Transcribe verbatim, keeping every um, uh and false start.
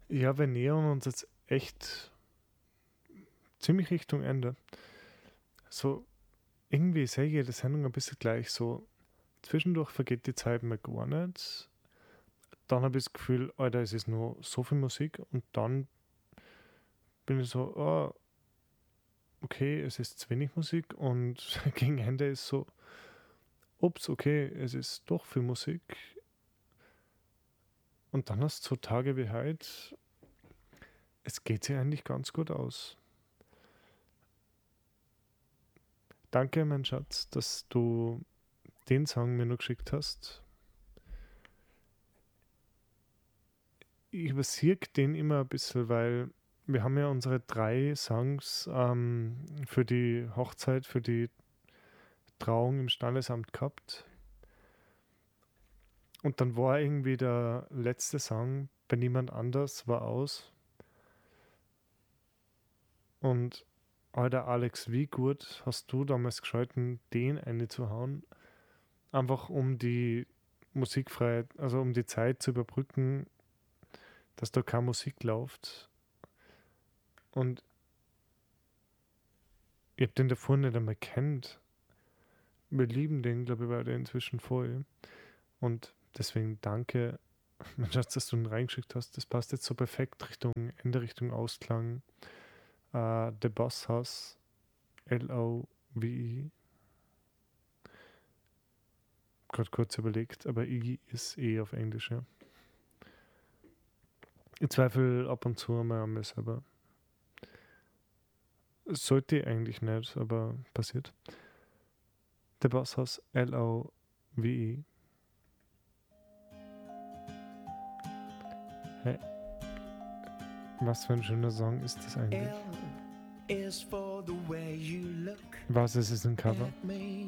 Ja, wir nähern uns jetzt echt ziemlich Richtung Ende. So, irgendwie sehe ich jede Sendung ein bisschen gleich so. Zwischendurch vergeht die Zeit mir gar nicht. Dann habe ich das Gefühl, Alter, es ist nur so viel Musik. Und dann bin ich so, oh, okay, es ist zu wenig Musik. Und gegen Ende ist so, ups, okay, es ist doch viel Musik. Und dann hast du so Tage wie heute, es geht sich eigentlich ganz gut aus. Danke, mein Schatz, dass du den Song mir noch geschickt hast. Ich übersehe den immer ein bisschen, weil wir haben ja unsere drei Songs ähm, für die Hochzeit, für die Trauung im Standesamt gehabt. Und dann war irgendwie der letzte Song bei niemand anders, war aus. Und Alter Alex, wie gut hast du damals geschalten, den einzuhauen? Einfach um die Musikfreiheit, also um die Zeit zu überbrücken, dass da keine Musik läuft. Und ich hab den davor nicht einmal kennt. Wir lieben den, glaube ich, beide inzwischen voll. Und deswegen danke, mein Schatz, dass du ihn reingeschickt hast. Das passt jetzt so perfekt Richtung Ende, Richtung Ausklang. Uh, The Boss House, L O V E. Gerade kurz überlegt, aber I ist eh auf Englisch, ja. Ich zweifle ab und zu mal an mir selber. Sollte eigentlich nicht, aber passiert. The Boss House, L O V E. Hey, was für ein schöner Song ist das eigentlich? Was, es ist ein Cover?